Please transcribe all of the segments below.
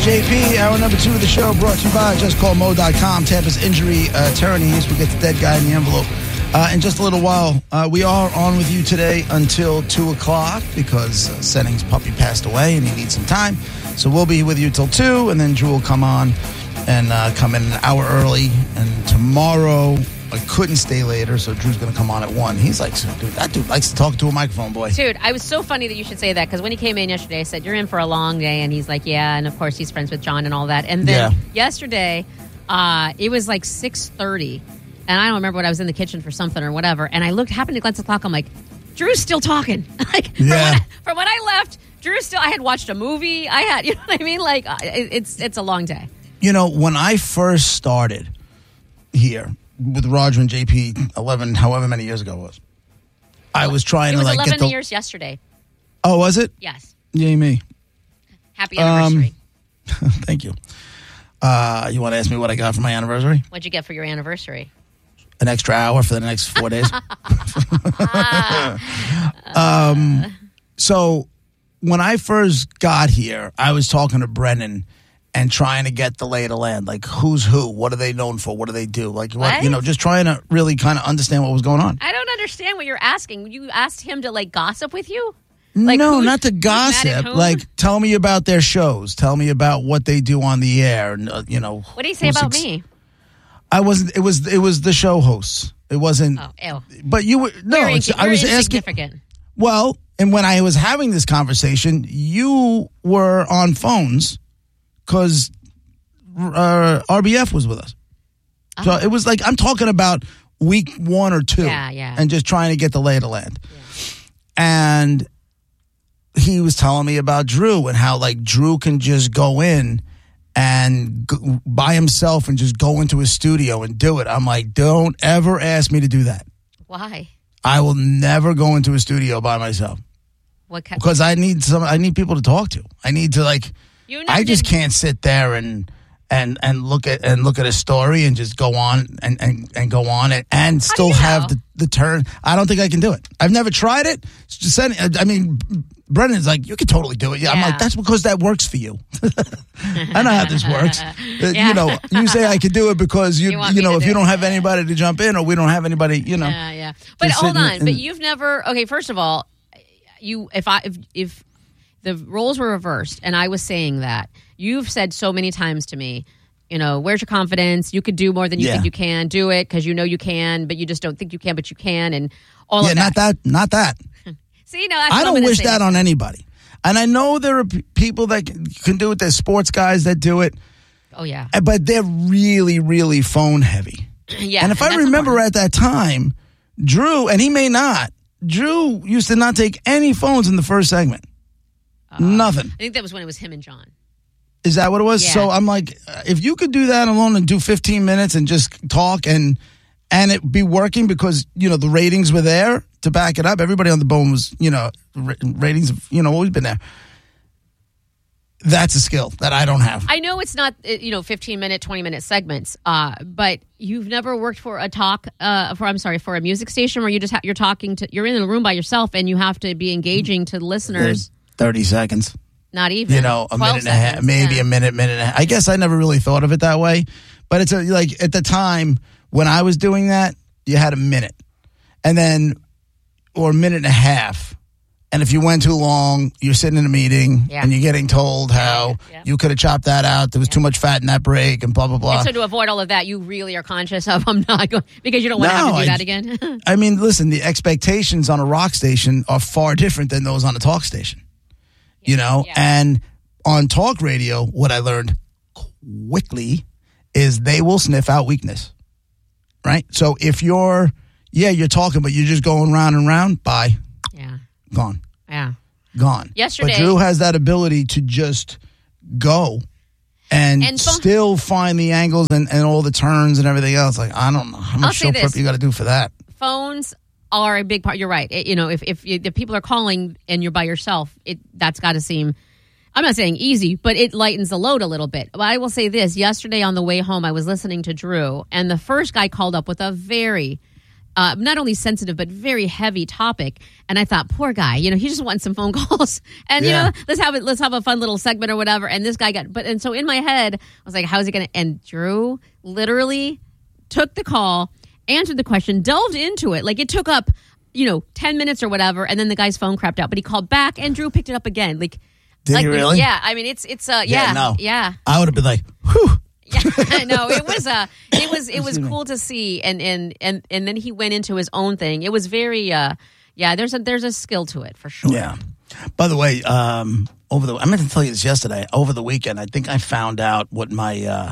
JP, hour number 2 of the show, brought to you by JustCallMo.com, Tampa's injury attorneys. We get the dead guy in the envelope. In just a little while, we are on with you today until 2 o'clock because Senning's puppy passed away and he needs some time. So we'll be with you till 2, and then Drew will come on and come in an hour early. And tomorrow, I couldn't stay later, so Drew's going to come on at 1. He's like, dude, that dude likes to talk to a microphone, boy. Dude, I was so funny that you should say that, because when he came in yesterday, I said, you're in for a long day, and he's like, yeah, and of course he's friends with John and all that. And then yesterday, it was like 6:30, and I don't remember what, I was in the kitchen for something or whatever, and I happened to glance at the clock, I'm like, Drew's still talking. From when I left, Drew's still, I had watched a movie, I had, you know what I mean? Like, it's a long day. You know, when I first started here, with Roger and JP 11, however many years ago it was. I was trying to like 11 years yesterday. Oh, was it? Yes. Yay me. Happy anniversary. Thank you. You want to ask me what I got for my anniversary? What'd you get for your anniversary? An extra hour for the next 4 days. So when I first got here, I was talking to Brennan and trying to get the lay of the land, like who's who, what are they known for, what do they do, like what? You know, just trying to really kind of understand what was going on. I don't understand what you're asking. You asked him to like gossip with you? Like, no, not to gossip. Like, tell me about their shows. Tell me about what they do on the air. And you know, what did he say about me? I wasn't. It was the show hosts. It wasn't. Oh, ew. But you were no. I was asking. Well, and when I was having this conversation, you were on phones. Because RBF was with us. So it was like, I'm talking about week 1 or 2. And just trying to get the lay of the land. Yeah. And he was telling me about Drew and how, like, Drew can just go in and by himself and just go into his studio and do it. I'm like, don't ever ask me to do that. Why? I will never go into a studio by myself. Because I need people to talk to. I need to, like... I just can't sit there and look at a story and just go on and go on it and still have the turn. I don't think I can do it. I've never tried it. It's just I mean, Brennan's like, you could totally do it. Yeah. I'm like, that's because that works for you. I know how this works. You know, you say I could do it because you know if you don't have anybody to jump in or we don't have anybody, you know. Yeah. But hold on. But you've never. Okay, first of all, if the roles were reversed, and I was saying that. You've said so many times to me, you know, where's your confidence? You could do more than you think you can. Do it because you know you can, but you just don't think you can, but you can, and all of that. Not that. See, no, that's I don't wish that on anybody. And I know there are people that can do it. There's sports guys that do it. Oh, yeah. But they're really, really phone heavy. Yeah. And if I remember at that time, Drew, and he may not, Drew used to not take any phones in the first segment. Nothing. I think that was when it was him and John. Is that what it was? Yeah. So I'm like, if you could do that alone and do 15 minutes and just talk and it be working because, you know, the ratings were there to back it up. Everybody on the bone was, you know, ratings have, you know, always been there. That's a skill that I don't have. I know it's not, 15-minute, 20-minute segments, but you've never worked for a for a music station where you just you're in a room by yourself and you have to be engaging to the listeners. 30 seconds. Not even. You know, a minute and a half, maybe a minute and a half. I guess I never really thought of it that way. But it's like at the time when I was doing that, you had a minute. And then, or a minute and a half. And if you went too long, you're sitting in a meeting and you're getting told how you could have chopped that out. There was too much fat in that break and blah, blah, blah. And so to avoid all of that, you really are conscious of, I'm not going, because you don't want to have to do that again. I mean, listen, the expectations on a rock station are far different than those on a talk station. You know, and on talk radio, what I learned quickly is they will sniff out weakness, right? So if you're talking, but you're just going round and round, bye. Yeah. Gone. Yeah. Gone. Yesterday. But Drew has that ability to just go and still find the angles and all the turns and everything else. Like, I don't know how much show prep you got to do for that. Phones are a big part. You're right. If people are calling and you're by yourself, that's got to seem, I'm not saying easy, but it lightens the load a little bit. But I will say this. Yesterday on the way home, I was listening to Drew, and the first guy called up with a very not only sensitive, but very heavy topic. And I thought, poor guy, he just wants some phone calls. And, let's have a fun little segment or whatever. And this guy and so in my head, I was like, how's he going to, and Drew literally took the call, answered the question, delved into it. Like it took up, 10 minutes or whatever. And then the guy's phone crapped out, but he called back and Drew picked it up again. Did he really? Yeah. I mean, it's no. Yeah. I would have been like, whew. Yeah, no, it was cool to see, and then he went into his own thing. It was very, there's a skill to it for sure. Yeah. By the way, I meant to tell you this yesterday. Over the weekend, I think I found out what my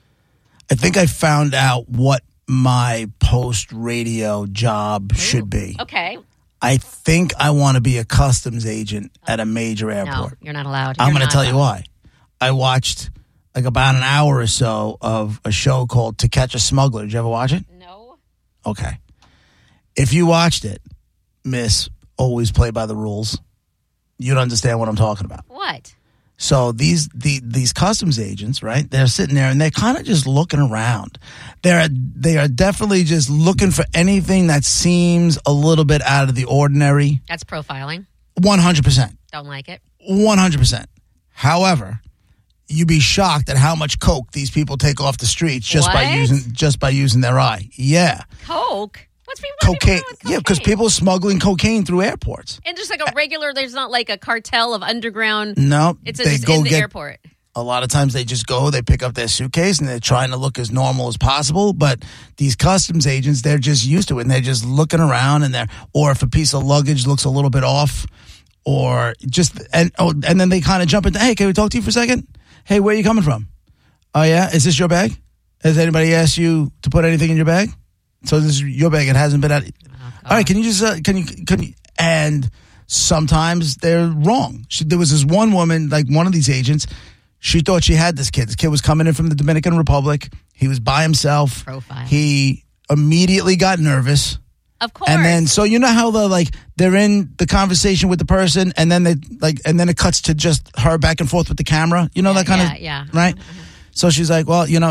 post radio job should be. Okay. I think I want to be a customs agent at a major airport. No, you're not allowed. I'm going to tell you why. I watched like about an hour or so of a show called To Catch a Smuggler. Did you ever watch it? No. Okay. If you watched it, Miss, always play by the rules, you'd understand what I'm talking about. What? So these customs agents, right? They're sitting there and they're kind of just looking around. They are definitely just looking for anything that seems a little bit out of the ordinary. That's profiling. 100%. Don't like it. 100%. However, you'd be shocked at how much coke these people take off the streets just by using their eye. Yeah. Coke? What's cocaine? Yeah, because people are smuggling cocaine through airports. And just like a regular, there's not like a cartel of underground. No, it's just in the airport. A lot of times they just go, they pick up their suitcase, and they're trying to look as normal as possible. But these customs agents, they're just used to it, and they're just looking around, or if a piece of luggage looks a little bit off, or and then they kind of jump into, hey, can we talk to you for a second? Hey, where are you coming from? Oh, yeah? Is this your bag? Has anybody asked you to put anything in your bag? So this is your bag. It hasn't been out. All right, can you just, can you, and sometimes they're wrong. There was this one woman, like one of these agents, she thought she had this kid. This kid was coming in from the Dominican Republic. He was by himself. Profile. He immediately got nervous. Of course. And then, so you know how they're in the conversation with the person, and then it cuts to just her back and forth with the camera. You know, that kind of, right? Mm-hmm. So she's like, well, he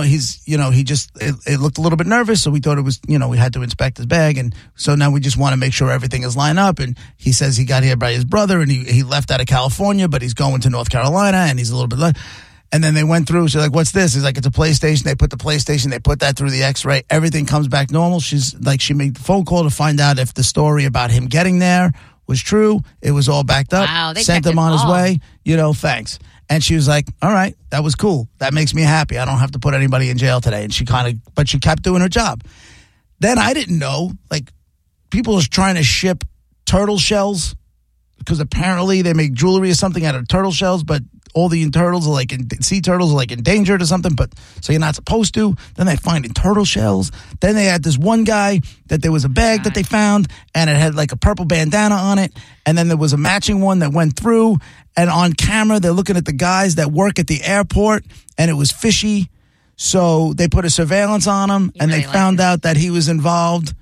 it looked a little bit nervous, so we thought it was, we had to inspect his bag, and so now we just want to make sure everything is lined up. And he says he got here by his brother, and he left out of California, but he's going to North Carolina, and he's a little bit. And then they went through. She's like, "What's this?" He's like, "It's a PlayStation." They put the PlayStation. They put that through the X-ray. Everything comes back normal. She's like, she made the phone call to find out if the story about him getting there was true. It was all backed up. Wow, they sent him on his way. Thanks. And she was like, all right, that was cool. That makes me happy. I don't have to put anybody in jail today. And but she kept doing her job. Then I didn't know, people are trying to ship turtle shells because apparently they make jewelry or something out of turtle shells, but all the turtles are sea turtles are endangered or something, but so you're not supposed to. Then they find in turtle shells. Then they had this one guy that there was a bag that they found and it had a purple bandana on it. And then there was a matching one that went through, and on camera, they're looking at the guys that work at the airport, and it was fishy. So they put a surveillance on him, and they found out that he was involved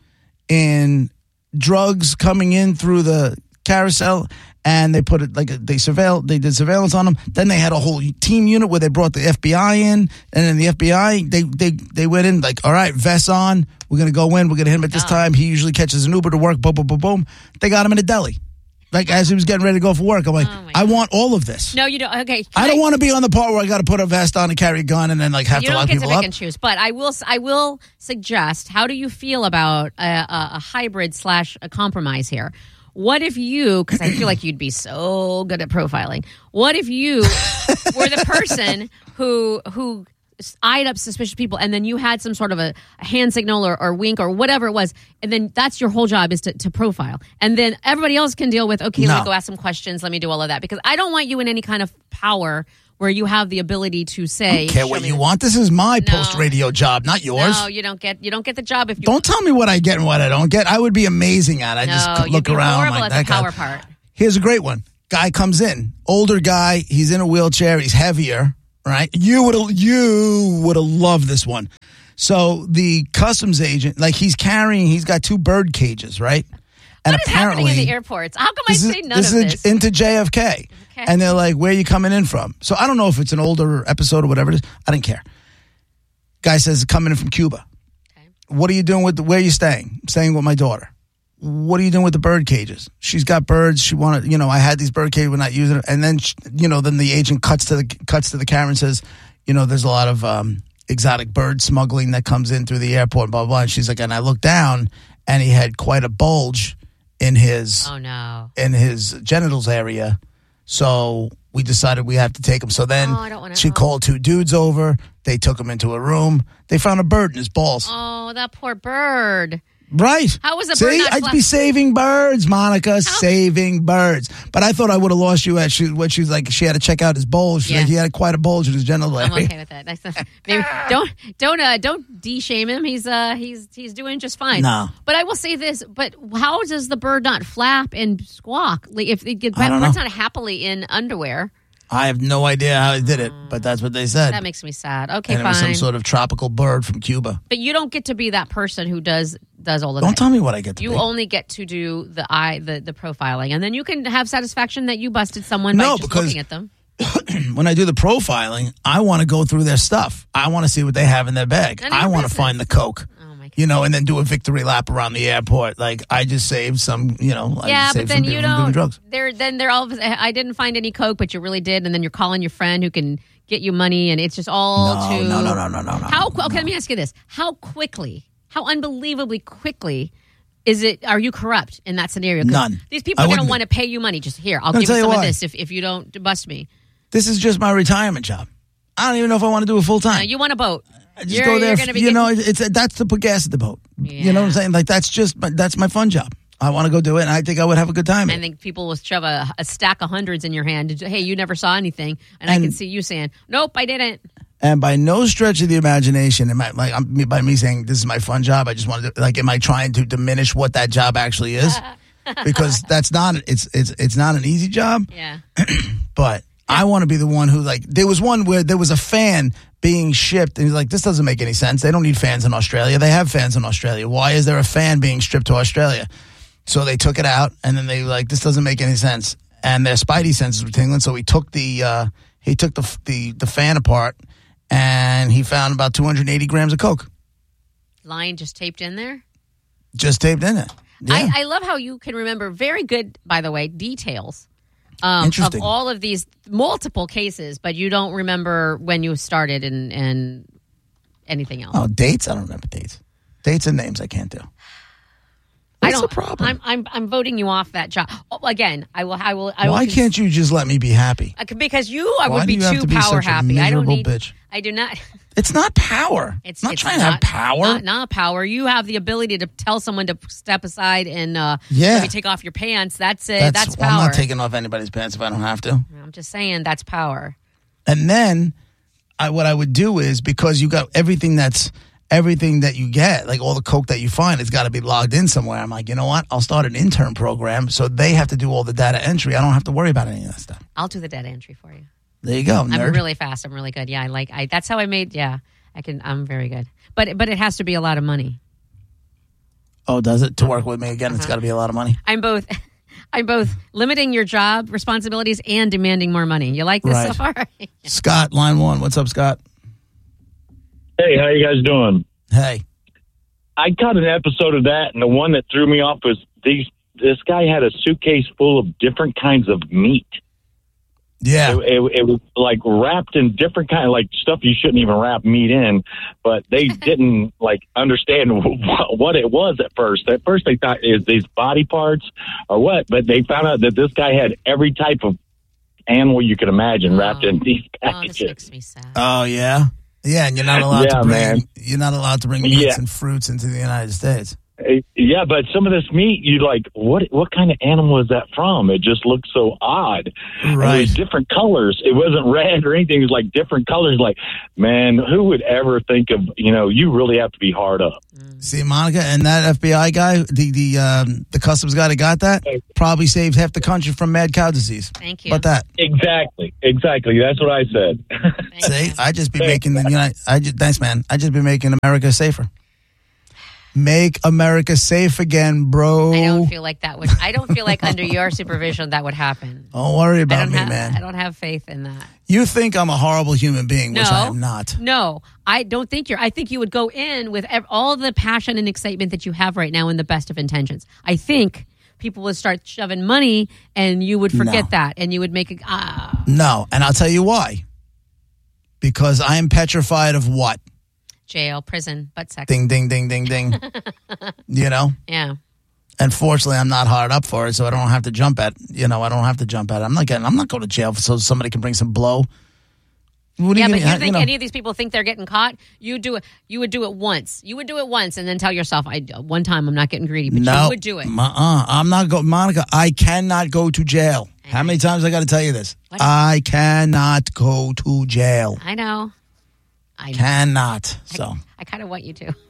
in drugs coming in through the carousel. And they put it they did surveillance on him. Then they had a whole team unit where they brought the FBI in, and then the FBI they went in all right, vests on. We're gonna go in. We're gonna hit him at this time. He usually catches an Uber to work. Boom, boom, boom, boom. They got him in a deli. As he was getting ready to go for work, I'm like, I want all of this. No, you don't. Okay, I don't want to be on the part where I got to put a vest on and carry a gun and then have to lock people up. You don't get to pick and choose. But I will suggest. How do you feel about a hybrid / a compromise here? What if you, because I feel like you'd be so good at profiling, what if you were the person who eyed up suspicious people, and then you had some sort of a hand signal or wink or whatever it was, and then that's your whole job is to profile. And then everybody else can deal with, let me go ask some questions, let me do all of that. Because I don't want you in any kind of power where you have the ability to say, I don't care what you want. This is my post-radio job, not yours. No, you don't get the job if you... Don't tell me what I get and what I don't get. I would be amazing at it. I just look around. Horrible at the power part. Here's a great one. Guy comes in. Older guy. He's in a wheelchair. He's heavier, right? You would have loved this one. So the customs agent, he's got 2 bird cages, right? And what is happening in the airports? How come I say none of this? This is into JFK. Okay. And they're like, where are you coming in from? So I don't know if it's an older episode or whatever it is. I didn't care. Guy says, coming in from Cuba. Okay. what are you doing with where are you staying? I'm staying with my daughter. What are you doing with the bird cages? She's got birds. She wanted, I had these bird cages. We're not using it. And then, then the agent cuts to the camera and says, there's a lot of exotic bird smuggling that comes in through the airport, blah, blah, blah. And she's like, and I looked down and he had quite a bulge in his genitals area. So we decided we have to take him. So then she called 2 dudes over. They took him into a room. They found a bird in his balls. Oh, that poor bird. Right. How was a bird not I'd be saving birds, Monica, saving birds. But I thought I would have lost you at what she's like. She had to check out his bulge. She's like, he had quite a bulge in his genital area. I'm okay with that. Maybe don't de-shame him. He's doing just fine. No. But I will say this. But how does the bird not flap and squawk? Like if it gets bird's not happily in underwear. I have no idea how he did it, but that's what they said. That makes me sad. Okay, and fine. It was some sort of tropical bird from Cuba. But you don't get to be that person who does all of that. Don't tell me what I get to be. You only get to do the profiling, and then you can have satisfaction that you busted someone by just looking at them. When I do the profiling, I want to go through their stuff. I want to see what they have in their bag. I want to find the coke. And then do a victory lap around the airport. Like, I just saved some, but then you don't. Doing drugs. They're all. I didn't find any coke, but you really did. And then you're calling your friend who can get you money, and it's just all No. Okay, let me ask you this: how unbelievably quickly is it? Are you corrupt in that scenario? None. These people are going to want to pay you money. Just here, I'll give you some of this if you don't bust me. This is just my retirement job. I don't even know if I want to do it full time. You want a boat. Just go there. That's to put gas at the boat. Yeah. You know what I'm saying? Like that's my fun job. I want to go do it, and I think I would have a good time. I think people will shove a stack of hundreds in your hand. Hey, you never saw anything, and I can see you saying, "Nope, I didn't." And by no stretch of the imagination, by me saying this is my fun job, I just wanted to am I trying to diminish what that job actually is? Because that's not it's not an easy job. Yeah, but I want to be the one who there was one where there was a fan being shipped, and he's like, this doesn't make any sense. They don't need fans in Australia. They have fans in Australia. Why is there a fan being shipped to Australia? So they took it out, and then they were like, this doesn't make any sense. And their spidey senses were tingling, so he took the fan apart, and he found about 280 grams of coke. Line just taped in there? Just taped in it. Yeah. I love how you can remember very good, by the way, details. Of all of these multiple cases, but you don't remember when you started and anything else. Oh, dates? I don't remember dates. Dates and names I can't do. What's the problem? I'm voting you off that job. Again, I will. Why can't you just let me be happy? Because I would be too power happy. I don't need. Bitch. I do not. It's not power. It's not trying to have power. Not power. You have the ability to tell someone to step aside and maybe take off your pants. That's it. That's power. I'm not taking off anybody's pants if I don't have to. I'm just saying that's power. And then what I would do is, because you got everything that you get, like all the coke that you find, it's got to be logged in somewhere. I'm like, you know what? I'll start an intern program so they have to do all the data entry. I don't have to worry about any of that stuff. I'll do the data entry for you. There you go, nerd. I'm really fast. I'm really good. Yeah, that's how I made. Yeah, I'm very good. But it has to be a lot of money. Oh, does it? To work with me again, It's got to be a lot of money. I'm both limiting your job responsibilities and demanding more money. You like this so far? Scott, line 1. What's up, Scott? Hey, how you guys doing? Hey. I caught an episode of that, and the one that threw me off was this guy had a suitcase full of different kinds of meat. Yeah. It was like wrapped in different kind of stuff you shouldn't even wrap meat in, but they didn't understand what it was at first. At first they thought is these body parts or what, but they found out that this guy had every type of animal you could imagine wrapped in these packages. This makes me sad. Oh, yeah? Yeah, and you're not allowed to bring meats and fruits into the United States. Yeah, but some of this meat, you what kind of animal is that from? It just looks so odd. Right. It was different colors. It wasn't red or anything. It was different colors. Man, who would ever think of, you really have to be hard up. See, Monica, and that FBI guy, the customs guy that got that, probably saved half the country from mad cow disease. Thank you. But that. Exactly. That's what I said. See, I just be making thanks, man. I just be making America safer. Make America safe again, bro. I don't feel like that would. I don't feel like under your supervision that would happen. Don't worry about me, man. I don't have faith in that. You think I'm a horrible human being, which I am not. No, I don't think I think you would go in with all the passion and excitement that you have right now in the best of intentions. I think people would start shoving money and you would forget that and you would make it. No, and I'll tell you why. Because I am petrified of what? Jail, prison, butt sex. Ding, ding, ding, ding, ding. You know? Yeah. Unfortunately, I'm not hard up for it, so I don't have to jump at. I don't have to jump at it. I'm not going to jail so somebody can bring some blow. But you think any of these people think they're getting caught? You would do it once. You would do it once and then tell yourself, one time I'm not getting greedy, but you would do it. I'm not going. Monica, I cannot go to jail. How many times I got to tell you this? What? I cannot go to jail. I know. Cannot. I kind of want you to.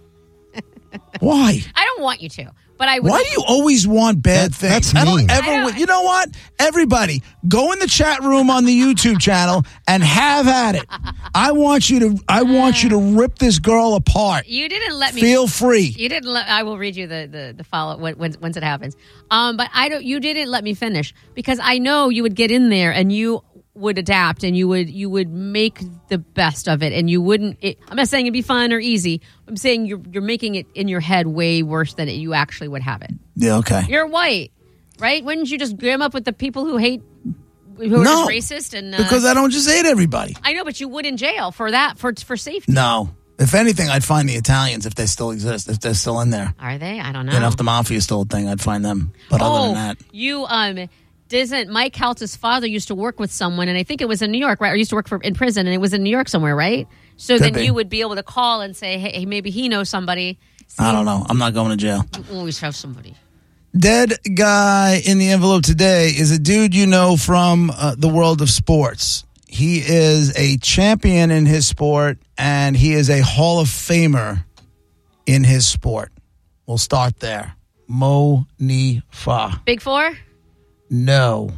Why? I don't want you to, but I would. Why do you always want bad things? That's mean. You know what? Everybody, go in the chat room on the YouTube channel and have at it. I want you to rip this girl apart. You didn't let me. Feel free. You didn't. I will read you the follow once it happens. But you didn't let me finish because I know you would get in there and you would adapt and you would make the best of it and you wouldn't. I'm not saying it'd be fun or easy. I'm saying you're making it in your head way worse than you actually would have it. Yeah, okay. You're white, right? Wouldn't you just grim up with the people who are just racist and because I don't just hate everybody. I know, but you would in jail for that for safety. No. If anything, I'd find the Italians if they still exist, if they're still in there. Are they? I don't know. If the mafia is still a thing, I'd find them. But other than that, doesn't Mike Calta's father used to work with someone, and I think it was in New York, right? Or used to work in prison, and it was in New York somewhere, right? So then you would be able to call and say, hey, maybe he knows somebody. I don't know. I'm not going to jail. You always have somebody. Dead guy in the envelope today is a dude you know from the world of sports. He is a champion in his sport, and he is a Hall of Famer in his sport. We'll start there. Mo Nifa. Big Four? No.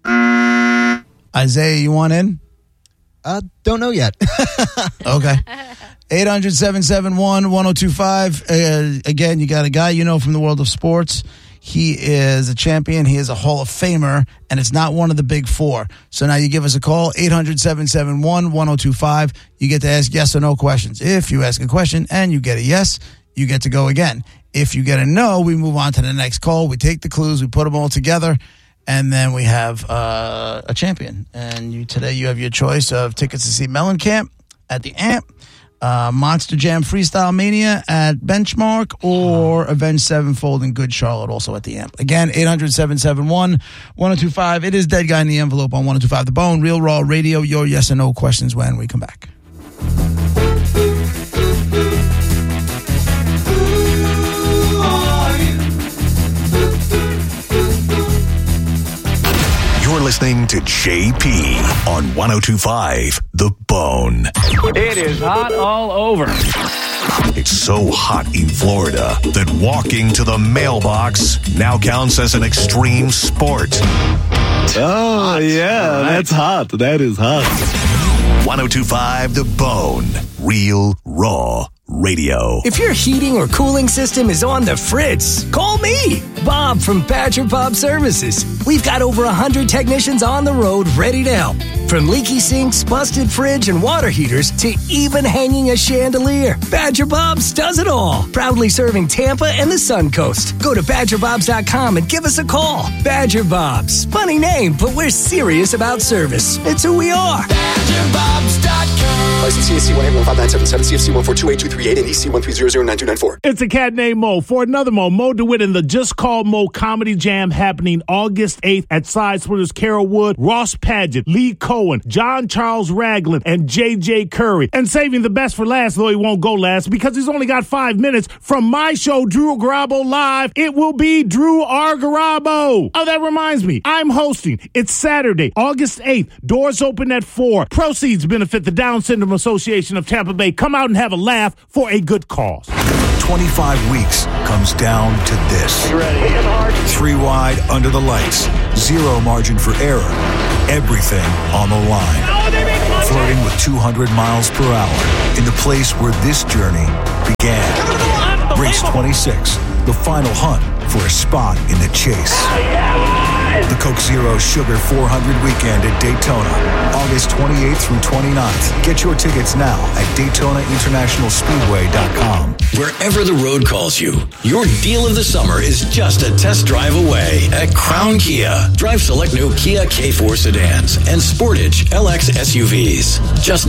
Isaiah, you want in? Don't know yet. Okay. 800-771-1025. Again, you got a guy you know from the world of sports. He is a champion. He is a Hall of Famer, and it's not one of the big four. So now you give us a call, 800-771-1025. You get to ask yes or no questions. If you ask a question and you get a yes, you get to go again. If you get a no, we move on to the next call. We take the clues, we put them all together, and then we have a champion. And today you have your choice of tickets to see Mellencamp at the Amp, Monster Jam Freestyle Mania at Benchmark, or Avenged Sevenfold in Good Charlotte, also at the Amp. Again, 800-771-1025. It is Dead Guy in the Envelope on 1025 The Bone, Real Raw Radio. Your yes or no questions when we come back. You're listening to JP on 1025 The Bone. It is hot all over. It's so hot in Florida that walking to the mailbox now counts as an extreme sport. Oh, yeah, that's hot. That is hot. 1025 The Bone, Real Raw Radio. If your heating or cooling system is on the fritz, call me, Bob from Badger Bob Services. We've got over 100 technicians on the road ready to help. From leaky sinks, busted fridge, and water heaters to even hanging a chandelier, Badger Bob's does it all. Proudly serving Tampa and the Sun Coast. Go to BadgerBobs.com and give us a call. Badger Bob's. Funny name, but we're serious about service. It's who we are. BadgerBobs.com. License CSC 1815977, CFC 1428238, and EC 1300924. It's a cat named Mo for another Mo. Mo DeWitt in the Just Call Mo Comedy Jam happening August 8th at Side Splitters. Carol Wood, Ross Padgett, Lee Cohen, John Charles Ragland, and J.J. Curry. And saving the best for last, though he won't go last because he's only got 5 minutes. From my show, Drew Garabo Live, it will be Drew R. Garabo. Oh, that reminds me, I'm hosting. It's Saturday, August 8th. Doors open at 4. Proceeds benefit the Down Syndrome Association of Tampa Bay. Come out and have a laugh for a good cause. 25 weeks comes down to this. You ready? 3 wide under the lights. 0 margin for error. Everything on the line. Flirting with 200 miles per hour in the place where this journey began. Race 26, the final hunt for a spot in the chase. The Coke Zero Sugar 400 Weekend at Daytona, August 28th through 29th. Get your tickets now at DaytonaInternationalSpeedway.com. Wherever the road calls you, your deal of the summer is just a test drive away at Crown Kia. Drive select new Kia K4 sedans and Sportage LX SUVs. Just